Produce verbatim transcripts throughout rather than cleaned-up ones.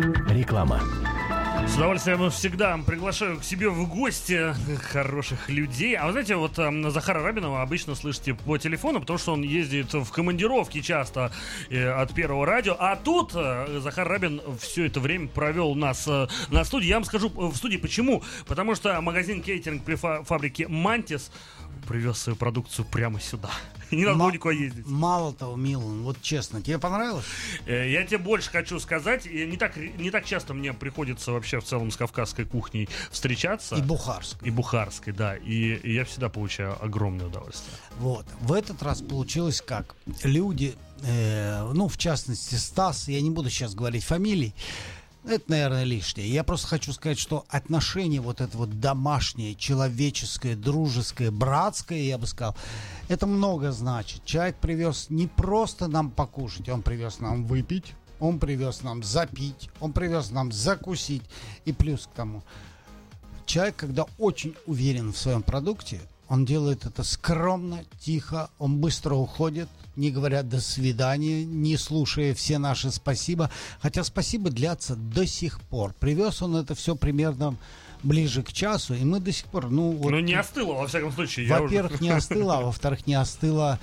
Реклама. С удовольствием всегда приглашаю к себе в гости хороших людей. А вы знаете, вот э, Захара Рабинова обычно слышите по телефону, потому что он ездит в командировки часто э, от Первого радио. А тут э, Захар Рабин все это время провел у нас э, на студии. Я вам скажу в студии почему. Потому что магазин кейтеринг при фа- фабрике «Мантис» привез свою продукцию прямо сюда. Не надо было никуда ездить. Мало того, Милан, вот честно, тебе понравилось? Я тебе больше хочу сказать. Не так, не так часто мне приходится вообще в целом с кавказской кухней встречаться. И бухарской. И бухарской, да. И, и я всегда получаю огромное удовольствие. Вот. В этот раз получилось как? Люди, э, ну, в частности, Стас, я не буду сейчас говорить фамилий, это, наверное, лишнее. Я просто хочу сказать, что отношение вот это вот домашнее, человеческое, дружеское, братское, я бы сказал, это много значит. Человек привез не просто нам покушать, он привез нам выпить, он привез нам запить, он привез нам закусить. И плюс к тому, человек, когда очень уверен в своем продукте, он делает это скромно, тихо, он быстро уходит, не говоря «до свидания», не слушая все наши спасибо. Хотя спасибо длятся до сих пор. Привез он это все примерно ближе к часу, и мы до сих пор... Ну, вот, ну не остыло, во всяком случае. Во-первых, уже... не остыло, а во-вторых, не остыло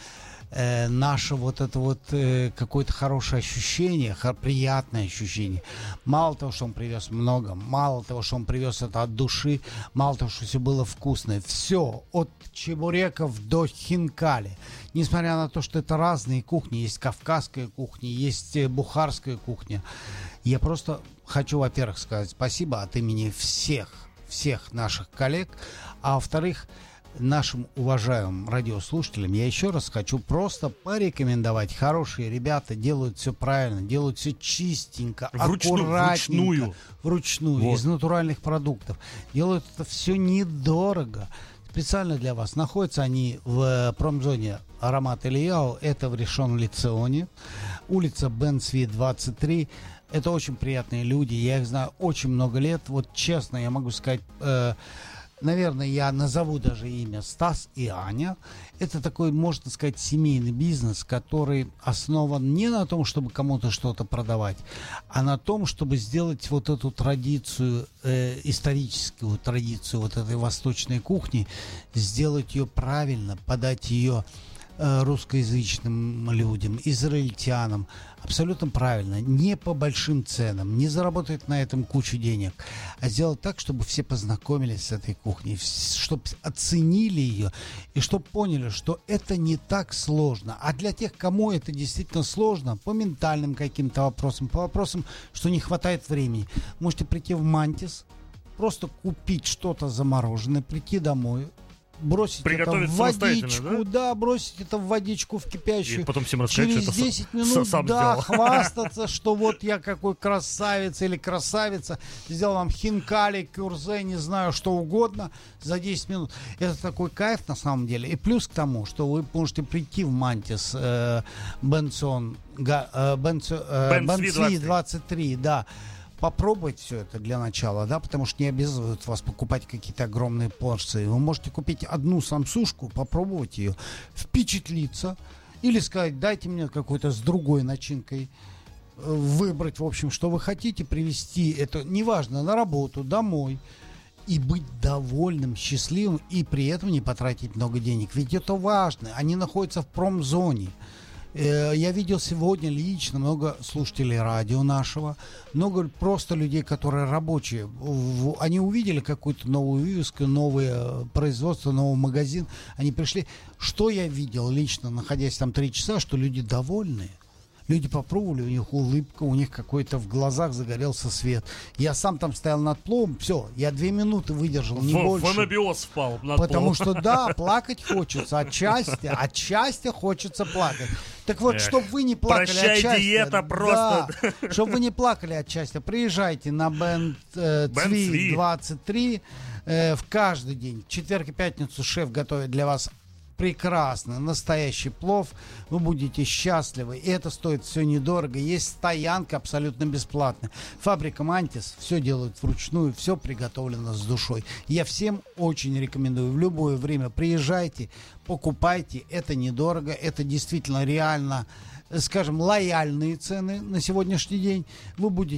э, наше вот это вот э, какое-то хорошее ощущение, хо- приятное ощущение. Мало того, что он привез много, мало того, что он привез это от души, мало того, что все было вкусное. Все, от чебуреков до хинкали. Несмотря на то, что это разные кухни, есть кавказская кухня, есть э, бухарская кухня. Я просто хочу, во-первых, сказать спасибо от имени всех, всех наших коллег, а во-вторых, нашим уважаемым радиослушателям я еще раз хочу просто порекомендовать. Хорошие ребята делают все правильно, делают все чистенько, Вручную, аккуратненько, вручную, вручную вот. Из натуральных продуктов. Делают это все недорого. Специально для вас. Находятся они в промзоне «Аромат Ильяу». Это в Ришон-Ле-Ционе. Улица Бен-Цви, двадцать три. Это очень приятные люди. Я их знаю очень много лет. Вот честно, я могу сказать... Э, наверное, я назову даже имя Стас и Аня. Это такой, можно сказать, семейный бизнес, который основан не на том, чтобы кому-то что-то продавать, а на том, чтобы сделать вот эту традицию, э, историческую традицию вот этой восточной кухни, сделать ее правильно, подать ее э, русскоязычным людям, израильтянам, абсолютно правильно, не по большим ценам, не заработать на этом кучу денег, а сделать так, чтобы все познакомились с этой кухней, чтобы оценили ее и чтобы поняли, что это не так сложно. А для тех, кому это действительно сложно, по ментальным каким-то вопросам, по вопросам, что не хватает времени, можете прийти в Мантис, просто купить что-то замороженное, прийти домой, бросить это в водичку, да? да, бросить это в водичку, в кипящую. И потом всем рассказать, через что это десять минут, сам да, сделал. хвастаться, что вот я какой красавец или красавица, сделал вам хинкали, кюрзе, не знаю, что угодно за десять минут. Это такой кайф на самом деле. И плюс к тому, что вы можете прийти в Мантис э, Бенсон, э, Бенцо, э, Бен-Цви двадцать три, да, попробовать все это для начала, да, потому что не обязывают вас покупать какие-то огромные порции. Вы можете купить одну самсушку, попробовать ее, впечатлиться или сказать, дайте мне какой-то с другой начинкой, выбрать, в общем, что вы хотите, привезти это, неважно, на работу, домой, и быть довольным, счастливым, и при этом не потратить много денег. Ведь это важно. Они находятся в промзоне. Я видел сегодня лично много слушателей радио нашего, много просто людей, которые рабочие. Они увидели какую-то новую вывеску, новое производство, новый магазин. Они пришли. Что я видел лично, находясь там три часа, что люди довольные. Люди попробовали, у них улыбка, у них какой-то в глазах загорелся свет. Я сам там стоял над пловом, все, я две минуты выдержал, не в, больше. В анабиоз впал над Потому пловом. что, да, плакать хочется от счастья, от счастья хочется плакать. Так вот, чтобы вы не плакали Прощай, от счастья. диета просто. Да, чтобы вы не плакали от счастья, приезжайте на Бен-Цви двадцать три э, в каждый день. В четверг и пятницу шеф готовит для вас прекрасный, настоящий плов, вы будете счастливы, и это стоит все недорого, есть стоянка абсолютно бесплатная. Фабрика Мантис все делает вручную, все приготовлено с душой. Я всем очень рекомендую, в любое время приезжайте, покупайте, это недорого, это действительно реально, скажем, лояльные цены на сегодняшний день, вы будете